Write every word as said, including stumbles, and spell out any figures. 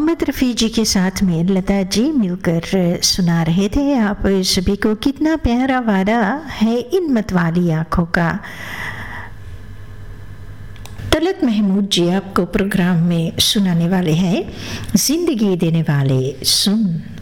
मोहम्मद रफ़ी जी के साथ में लता जी मिलकर सुना रहे थे आप सभी को कितना प्यारा वादा है इन मतवाली आँखों का। तलत महमूद जी आपको प्रोग्राम में सुनाने वाले हैं जिंदगी देने वाले सुन।